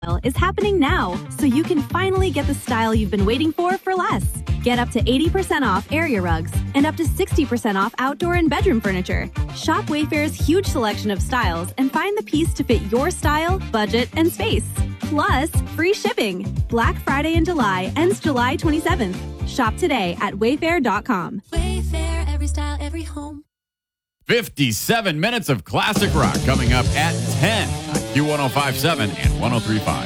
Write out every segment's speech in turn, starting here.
is happening now, so you can finally get the style you've been waiting for less. Get up to 80% off area rugs and up to 60% off outdoor and bedroom furniture. Shop Wayfair's huge selection of styles and find the piece to fit your style, budget, and space. Plus, free shipping. Black Friday in July ends July 27th. Shop today at wayfair.com. Wayfair, every style, every home. 57 minutes of classic rock coming up at 10 on Q1057 and 1035.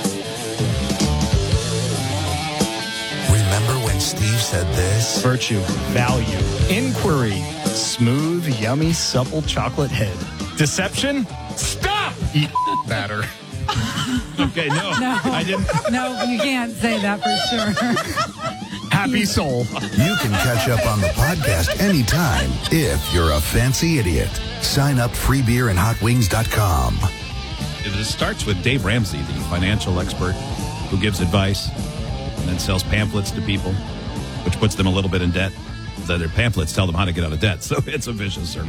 Remember when Steve said this? Virtue, value, inquiry, smooth, yummy, supple chocolate head. Deception? Stop! Eat batter. Okay, no, I didn't. No, you can't say that for sure. Happy soul. You can catch up on the podcast anytime if you're a fancy idiot. Sign up freebeerandhotwings.com. It starts with Dave Ramsey, the financial expert who gives advice and then sells pamphlets to people, which puts them a little bit in debt. So their pamphlets tell them how to get out of debt. So it's a vicious circle.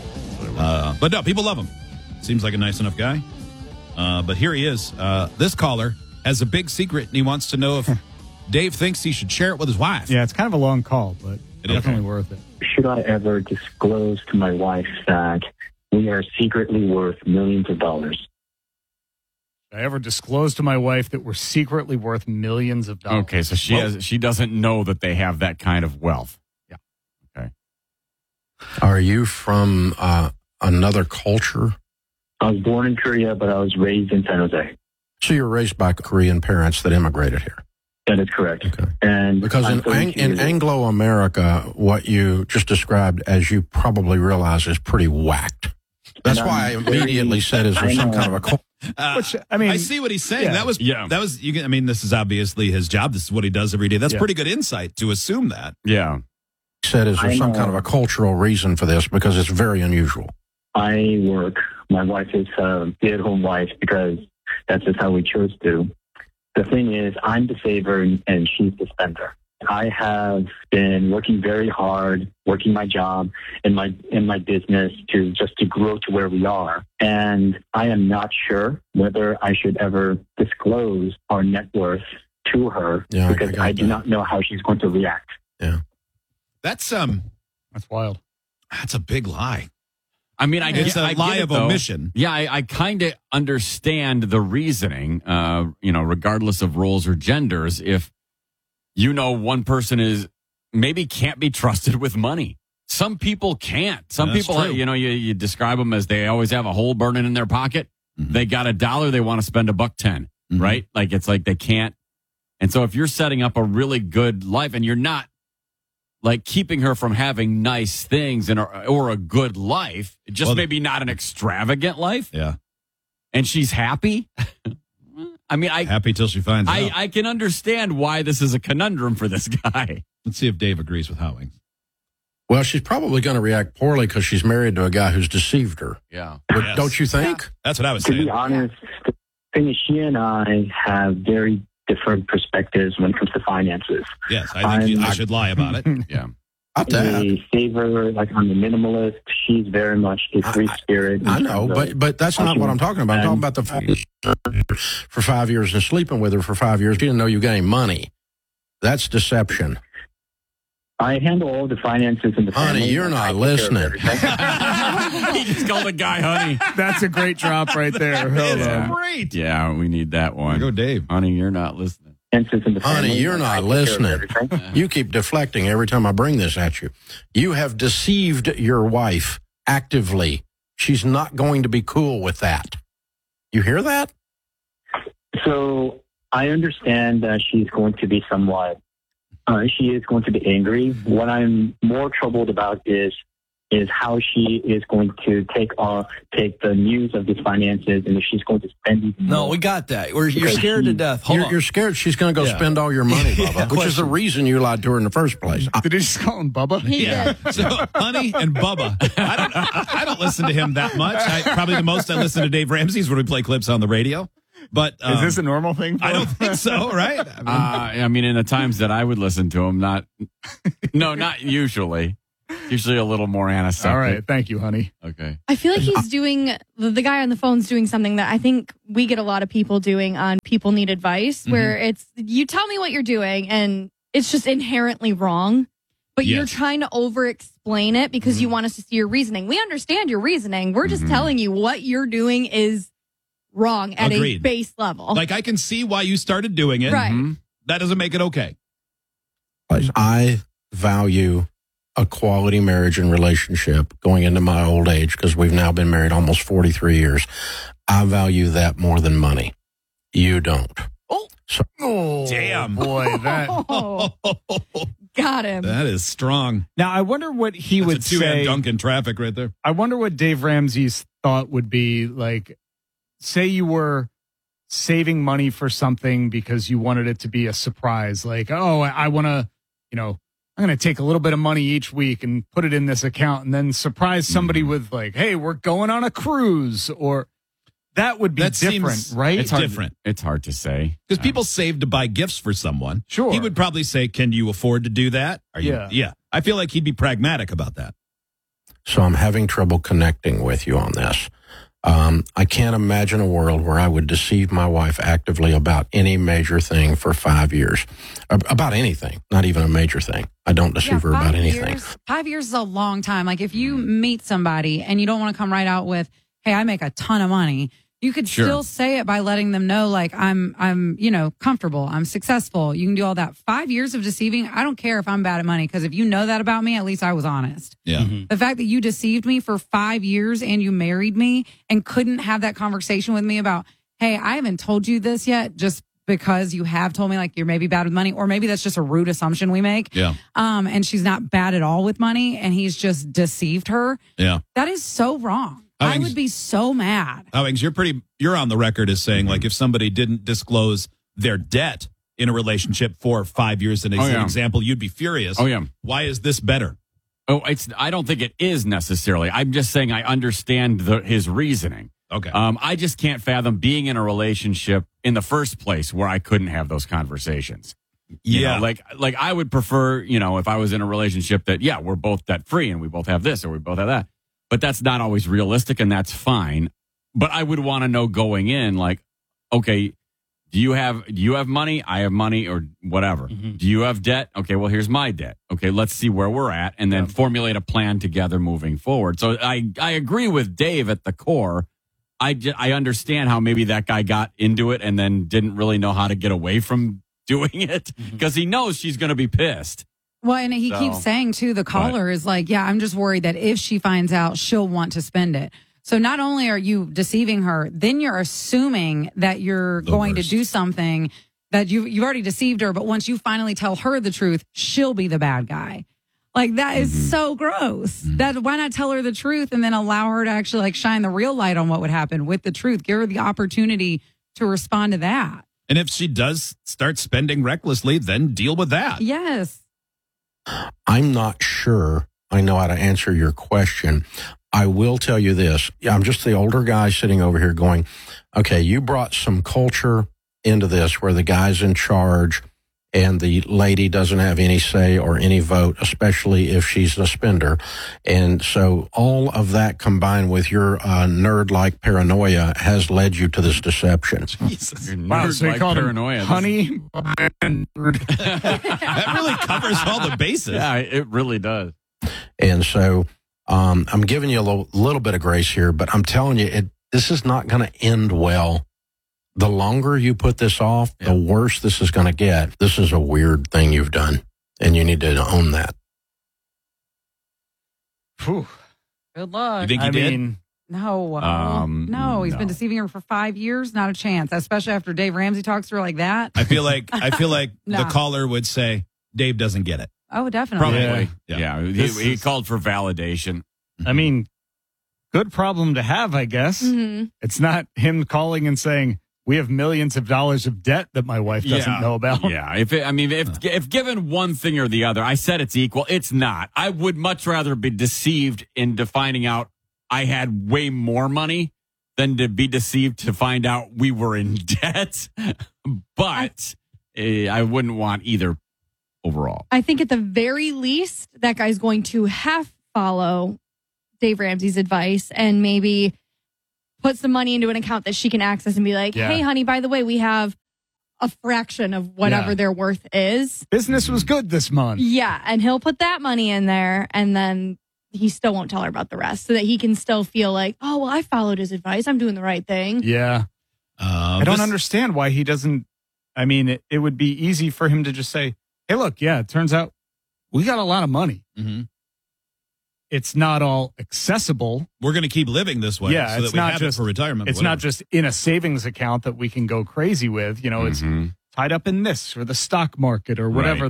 But no, people love him. Seems like a nice enough guy. But here he is. This caller has a big secret, and he wants to know if Dave thinks he should share it with his wife. Yeah, it's kind of a long call, but definitely worth it. Should I ever disclose to my wife that we are secretly worth millions of dollars? Should I ever disclose to my wife that we're secretly worth millions of dollars? Okay, so she doesn't know that they have that kind of wealth. Yeah. Okay. Are you from another culture? I was born in Korea, but I was raised in San Jose. So you were raised by Korean parents that immigrated here? That is correct. Okay. And because in Anglo-America, what you just described, as you probably realize, is pretty whacked. That's why I immediately said, is there some kind of a culture? Which, I mean, I see what he's saying. Yeah. That was. I mean, this is obviously his job. This is what he does every day. That's pretty good insight to assume that. Yeah. Said, is there some kind of a cultural reason for this? Because it's very unusual. I work. My wife is a stay-at-home wife because that's just how we chose to. The thing is, I'm the saver and she's the spender. I have been working very hard, working my job in my business to grow to where we are. And I am not sure whether I should ever disclose our net worth to her because I do not know how she's going to react. Yeah. That's wild. That's a big lie. I mean, it's a lie of omission. Yeah, I kind of understand the reasoning, regardless of roles or genders. If, one person maybe can't be trusted with money. Some people can't. Some people, you describe them as they always have a hole burning in their pocket. Mm-hmm. They got $1, they want to spend $1.10, mm-hmm. right? Like, it's like they can't. And so if you're setting up a really good life and you're not, like keeping her from having nice things or a good life, just maybe not an extravagant life. Yeah. And she's happy. I mean, happy till she finds out. I can understand why this is a conundrum for this guy. Let's see if Dave agrees with Howings. Well, she's probably going to react poorly because she's married to a guy who's deceived her. Yeah. Yes. Don't you think? That's what I was saying. saying. To be honest, the thing is, she and I have very different perspectives when it comes to finances. Yes, I think I should lie about it. Yeah. A saver, like I'm a minimalist. She's very much a free spirit. I know, but that's not what I'm talking about. I'm talking about the fact for 5 years and sleeping with her for 5 years. She didn't know you got any money. That's deception. I handle all the finances in the family. Honey, you're not listening. He just called a guy honey. That's a great drop right there. Great. Yeah, we need that one. Go, Dave. Honey, you're not listening. Honey, you're not listening. You keep deflecting every time I bring this at you. You have deceived your wife actively. She's not going to be cool with that. You hear that? So I understand that she's going to be somewhat, she is going to be angry. What I'm more troubled about is how she is going to take the news of these finances and if she's going to spend even more. No, we got that. You're scared to death. You're scared she's going to go spend all your money, Bubba, which is the reason you lied to her in the first place. Did he just call him Bubba? Yeah. So, Honey and Bubba. I don't listen to him that much. Probably the most I listen to Dave Ramsey's when we play clips on the radio. But is this a normal thing for I don't think so, right? I mean, in the times that I would listen to him, not usually. Usually a little more antiseptic. All right. Thank you, honey. Okay. I feel like he's doing, the guy on the phone's doing something that I think we get a lot of people doing on People Need Advice, where it's, you tell me what you're doing and it's just inherently wrong, but you're trying to over-explain it because you want us to see your reasoning. We understand your reasoning. We're just telling you what you're doing is wrong at a base level. Like, I can see why you started doing it. Right. That doesn't make it okay. I value a quality marriage and relationship going into my old age, because we've now been married almost 43 years. I value that more than money. You don't. Damn. Boy, that. Got him. That is strong. Now, I wonder what he would say. Two-hand dunk in traffic right there. I wonder what Dave Ramsey's thought would be. Like, say you were saving money for something because you wanted it to be a surprise. Like, oh, I want to, I'm going to take a little bit of money each week and put it in this account and then surprise somebody with like, hey, we're going on a cruise, or that would be different, right? It's different. It's hard to say. Because people save to buy gifts for someone. Sure. He would probably say, can you afford to do that? Yeah. I feel like he'd be pragmatic about that. So I'm having trouble connecting with you on this. I can't imagine a world where I would deceive my wife actively about any major thing for 5 years. About anything, not even a major thing. I don't deceive her about anything. 5 years is a long time. Like, if you meet somebody and you don't want to come right out with, hey, I make a ton of money, you could still say it by letting them know, like, I'm comfortable, I'm successful. You can do all that. 5 years of deceiving, I don't care if I'm bad at money, because if you know that about me, at least I was honest. Yeah. The fact that you deceived me for 5 years and you married me and couldn't have that conversation with me about, hey, I haven't told you this yet, just because you have told me like you're maybe bad with money, or maybe that's just a rude assumption we make. Yeah. And she's not bad at all with money and he's just deceived her. Yeah. That is so wrong. I would be so mad. Howings, you're on the record as saying, like, if somebody didn't disclose their debt in a relationship for 5 years, as an example, you'd be furious. Oh, yeah. Why is this better? I don't think it is necessarily. I'm just saying I understand his reasoning. Okay. I just can't fathom being in a relationship in the first place where I couldn't have those conversations. You know, like I would prefer, if I was in a relationship that, we're both debt free and we both have this or we both have that. But that's not always realistic, and that's fine. But I would want to know going in, like, okay, do you have money? I have money, or whatever. Do you have debt? Okay, well, here's my debt. Okay, let's see where we're at, and then formulate a plan together moving forward. So I agree with Dave at the core. I understand how maybe that guy got into it and then didn't really know how to get away from doing it, because he knows she's going to be pissed. Well, and he keeps saying, too, the caller is like, I'm just worried that if she finds out, she'll want to spend it. So not only are you deceiving her, then you're assuming that you're going to do something that you've already deceived her. But once you finally tell her the truth, she'll be the bad guy. Like, that is so gross. Why not tell her the truth and then allow her to actually like shine the real light on what would happen with the truth? Give her the opportunity to respond to that. And if she does start spending recklessly, then deal with that. Yes. I'm not sure I know how to answer your question. I will tell you this. I'm just the older guy sitting over here going, okay, you brought some culture into this where the guy's in charge and the lady doesn't have any say or any vote, especially if she's a spender. And so all of that combined with your nerd-like paranoia has led you to this deception. Jesus. Wow, so you called paranoia. Honey. That really covers all the bases. Yeah, it really does. And so I'm giving you a little bit of grace here, but I'm telling you, this is not going to end well. The longer you put this off, the worse this is going to get. This is a weird thing you've done, and you need to own that. Whew. Good luck. You think he did? No, he's been deceiving her for 5 years. Not a chance, especially after Dave Ramsey talks to her like that. I feel like the caller would say, Dave doesn't get it. Oh, definitely. Probably. Yeah. He called for validation. I mean, good problem to have, I guess. It's not him calling and saying, we have millions of dollars of debt that my wife doesn't know about. Yeah. If given one thing or the other, I said it's equal. It's not. I would much rather be deceived into finding out I had way more money than to be deceived to find out we were in debt. But I wouldn't want either overall. I think at the very least, that guy's going to follow Dave Ramsey's advice and maybe put some money into an account that she can access and be like, hey, honey, by the way, we have a fraction of whatever their worth is. Business was good this month. Yeah. And he'll put that money in there and then he still won't tell her about the rest so that he can still feel like, oh, well, I followed his advice. I'm doing the right thing. Yeah. I don't understand why he doesn't. I mean, it would be easy for him to just say, hey, look, it turns out we got a lot of money. Mm-hmm. It's not all accessible. We're going to keep living this way so that we have it for retirement. It's not just in a savings account that we can go crazy with. It's tied up in this or the stock market or whatever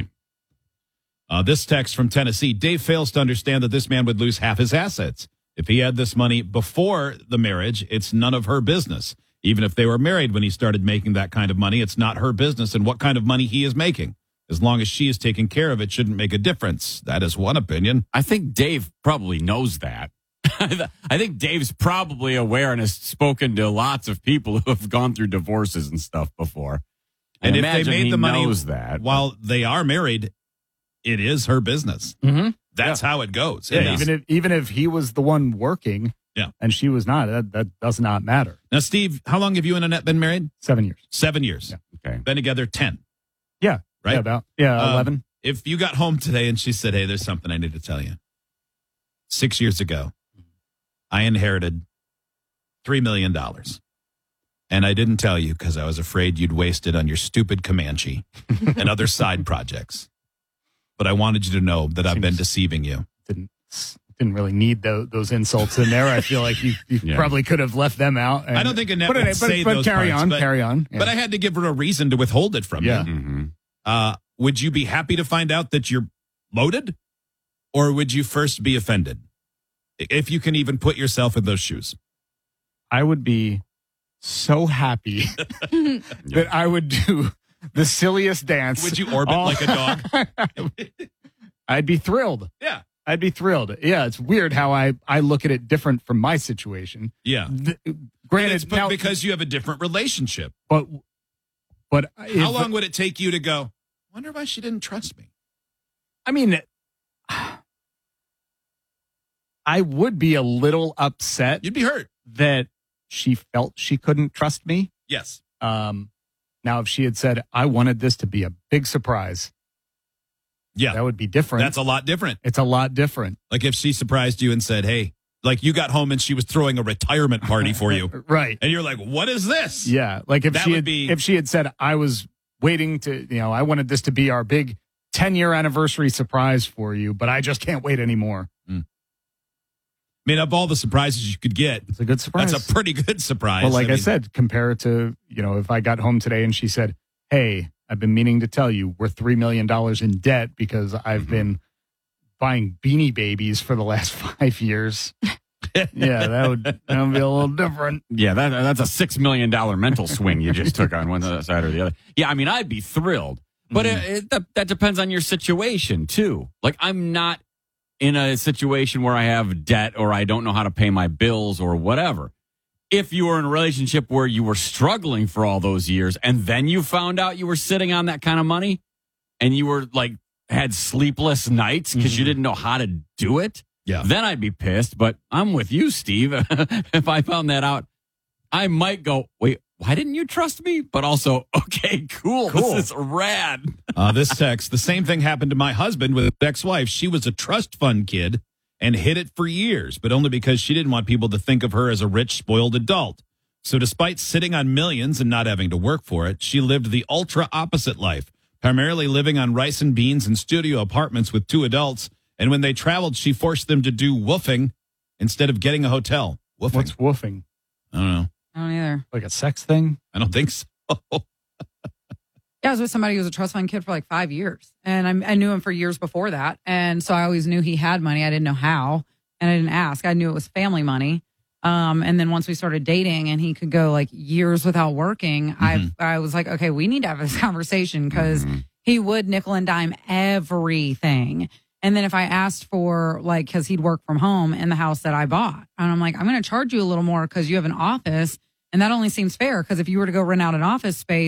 This text from Tennessee, Dave fails to understand that this man would lose half his assets. If he had this money before the marriage, it's none of her business. Even if they were married when he started making that kind of money, it's not her business and what kind of money he is making. As long as she is taking care of it, shouldn't make a difference. That is one opinion. I think Dave probably knows that. I think Dave's probably aware and has spoken to lots of people who have gone through divorces and stuff before. And if they made the money that, while they are married, it is her business. Mm-hmm. That's how it goes. Yeah, even if he was the one working and she was not, that does not matter. Now, Steve, how long have you and Annette been married? 7 years. 7 years. Yeah. Okay. Been together 10. Yeah. Right? Yeah, 11. If you got home today and she said, hey, there's something I need to tell you. 6 years ago, I inherited $3 million. And I didn't tell you because I was afraid you'd waste it on your stupid Comanche and other side projects. But I wanted you to know that I've been deceiving you. Didn't really need those insults in there. I feel like you probably could have left them out. I don't think Annette would say those carry parts, on, carry on. Yeah. But I had to give her a reason to withhold it from you. Mm-hmm. Would you be happy to find out that you're loaded? Or would you first be offended? If you can even put yourself in those shoes. I would be so happy that I would do the silliest dance. Would you orbit like a dog? I'd be thrilled. Yeah. I'd be thrilled. Yeah, it's weird how I look at it different from my situation. Yeah. Granted, now, because you have a different relationship. But how long would it take you to go, wonder why she didn't trust me? I mean, I would be a little upset. You'd be hurt. That she felt she couldn't trust me. Yes. Now, if she had said, I wanted this to be a big surprise. Yeah. That would be different. That's a lot different. It's a lot different. Like if she surprised you and said, hey, like you got home and she was throwing a retirement party for you. Right. And you're like, what is this? Yeah. Like if she had said, I was waiting to, I wanted this to be our big 10-year anniversary surprise for you, but I just can't wait anymore. I mean, of all the surprises you could get, it's a good surprise. That's a pretty good surprise. Well, I said, compare it to, if I got home today and she said, hey, I've been meaning to tell you we're $3 million in debt because I've been buying Beanie Babies for the last 5 years. Yeah, that would be a little different. Yeah, that's a $6 million mental swing you just took on one side or the other. Yeah, I mean, I'd be thrilled. But that depends on your situation, too. Like, I'm not in a situation where I have debt or I don't know how to pay my bills or whatever. If you were in a relationship where you were struggling for all those years and then you found out you were sitting on that kind of money and you were like had sleepless nights because you didn't know how to do it, then I'd be pissed. But I'm with you, Steve. If I found that out, I might go, wait, why didn't you trust me? But also, okay, cool. This is rad. This text, the same thing happened to my husband with his ex-wife. She was a trust fund kid and hid it for years, but only because she didn't want people to think of her as a rich, spoiled adult. So despite sitting on millions and not having to work for it, she lived the ultra opposite life, primarily living on rice and beans in studio apartments with 2 adults. And when they traveled, she forced them to do woofing instead of getting a hotel. Woofing. What's woofing? I don't know. I don't either. Like a sex thing? I don't think so. Yeah, I was with somebody who was a trust fund kid for like 5 years. And I knew him for years before that. And so I always knew he had money. I didn't know how. And I didn't ask. I knew it was family money. And then once we started dating and he could go like years without working, I was like, okay, we need to have this conversation because he would nickel and dime everything. And then if I asked for like, because he'd work from home in the house that I bought, and I'm like, I'm going to charge you a little more because you have an office. And that only seems fair because if you were to go rent out an office space,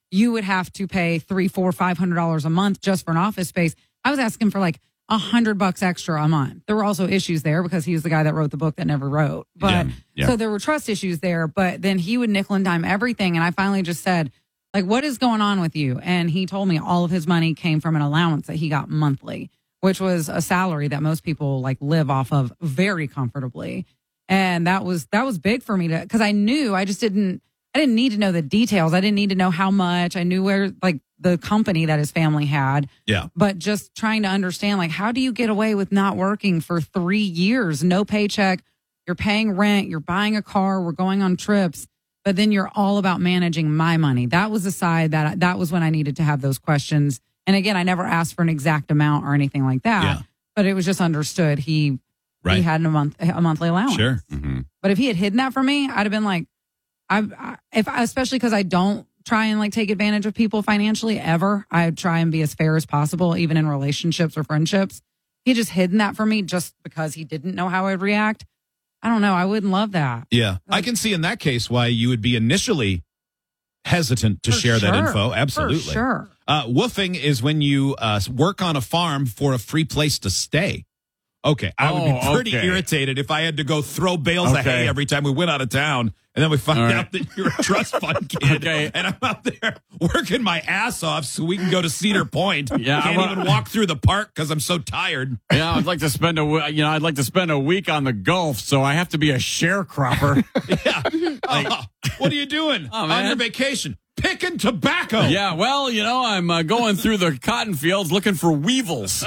you would have to pay $300, $400, $500 a month just for an office space. I was asking for like $100 extra a month. There were also issues there because he was the guy that wrote the book that never wrote. But so there were trust issues there. But then he would nickel and dime everything. And I finally just said, like, what is going on with you? And he told me all of his money came from an allowance that he got monthly, which was a salary that most people like live off of very comfortably. And that was big for me because I knew I didn't need to know the details. I didn't need to know how much. I knew where like the company that his family had. Yeah. But just trying to understand, like, how do you get away with not working for 3 years? No paycheck. You're paying rent. You're buying a car. We're going on trips. But then you're all about managing my money. That was the side that was when I needed to have those questions. And again, I never asked for an exact amount or anything like that. Yeah. But it was just understood. He had a monthly allowance. Sure. But if he had hidden that from me, I'd have been like, especially because I don't try and like take advantage of people financially ever. I try and be as fair as possible, even in relationships or friendships. He just hidden that from me just because he didn't know how I'd react. I don't know. I wouldn't love that. Yeah. I can see in that case why you would be initially hesitant to share that info. Absolutely. For sure. Woofing is when you work on a farm for a free place to stay. Okay. I would be pretty irritated if I had to go throw bales of hay every time we went out of town. And then we find out that you're a trust fund kid. And I'm out there working my ass off so we can go to Cedar Point. Yeah, Can't even walk through the park because I'm so tired. Yeah, I'd like to spend a week on the Gulf, so I have to be a sharecropper. What are you doing on your vacation? Picking tobacco. Yeah, well, I'm going through the cotton fields looking for weevils.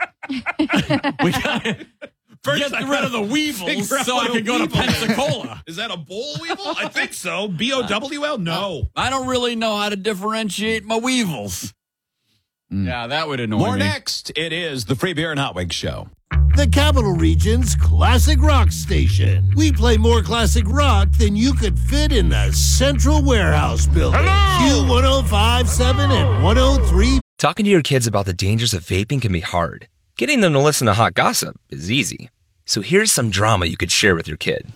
We gotta get rid of the weevils so I can go to Pensacola. Is that a boll weevil? I think so. BOWL? No. I don't really know how to differentiate my weevils. Yeah, that would annoy me. More next. It is the Free Beer and Hot Wings Show. The Capital Region's classic rock station. We play more classic rock than you could fit in the Central Warehouse building. Q1057 and 103. Talking to your kids about the dangers of vaping can be hard. Getting them to listen to hot gossip is easy. So here's some drama you could share with your kid.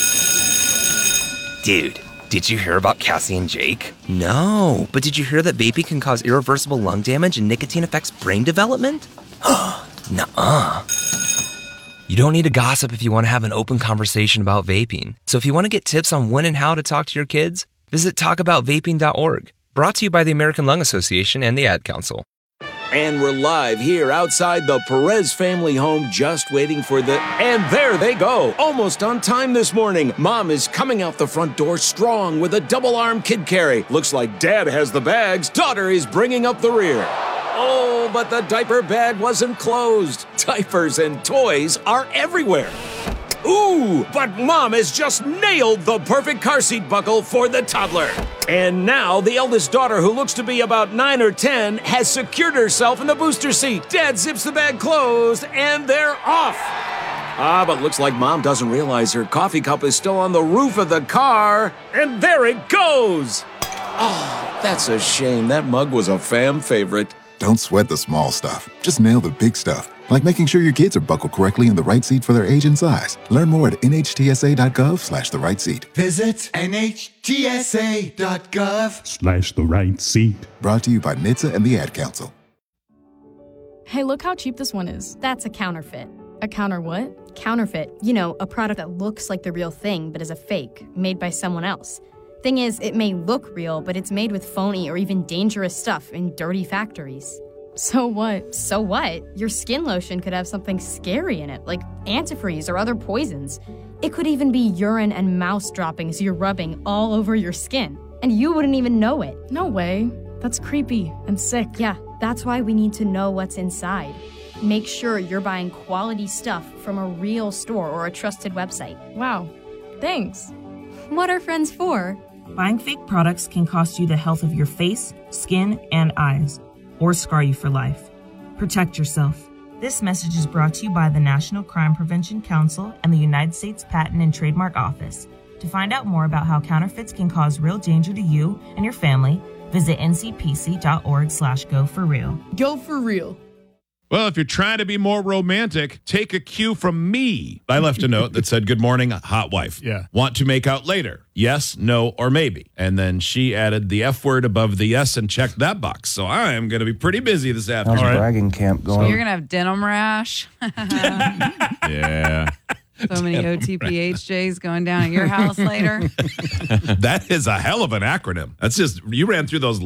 Dude, did you hear about Cassie and Jake? No, but did you hear that vaping can cause irreversible lung damage and nicotine affects brain development? Nuh-uh. You don't need to gossip if you want to have an open conversation about vaping. So if you want to get tips on when and how to talk to your kids, visit talkaboutvaping.org. Brought to you by the American Lung Association and the Ad Council. And we're live here outside the Perez family home, just waiting for the... And there they go, almost on time this morning. Mom is coming out the front door strong with a double-arm kid carry. Looks like Dad has the bags. Daughter is bringing up the rear. Oh, but the diaper bag wasn't closed. Diapers and toys are everywhere. Ooh, but Mom has just nailed the perfect car seat buckle for the toddler. And now the eldest daughter, who looks to be about 9 or 10, has secured herself in the booster seat. Dad zips the bag closed, and they're off. But looks like Mom doesn't realize her coffee cup is still on the roof of the car. And there it goes. Oh, that's a shame. That mug was a fam favorite. Don't sweat the small stuff. Just nail the big stuff. Like making sure your kids are buckled correctly in the right seat for their age and size. Learn more at nhtsa.gov/the right seat. Visit nhtsa.gov/the right seat. Brought to you by NHTSA and the Ad Council. Hey, look how cheap this one is. That's a counterfeit. A counter what? Counterfeit. You know, a product that looks like the real thing, but is a fake, made by someone else. Thing is, it may look real, but it's made with phony or even dangerous stuff in dirty factories. So what? So what? Your skin lotion could have something scary in it, like antifreeze or other poisons. It could even be urine and mouse droppings you're rubbing all over your skin, and you wouldn't even know it. No way. That's creepy and sick. Yeah, that's why we need to know what's inside. Make sure you're buying quality stuff from a real store or a trusted website. Wow. Thanks. What are friends for? Buying fake products can cost you the health of your face, skin, and eyes, or scar you for life. Protect yourself. This message is brought to you by the National Crime Prevention Council and the United States Patent and Trademark Office. To find out more about how counterfeits can cause real danger to you and your family, visit ncpc.org/go for real. Go for real. Well, if you're trying to be more romantic, take a cue from me. I left a note that said, "Good morning, hot wife. Yeah. Want to make out later? Yes, no, or maybe." And then she added the F word above the yes and checked that box. So I am going to be pretty busy this afternoon. How's bragging camp So going? you're gonna have denim rash. Yeah. So many OTPHJs going down at your house later. That is a hell of an acronym. That's just, you ran through those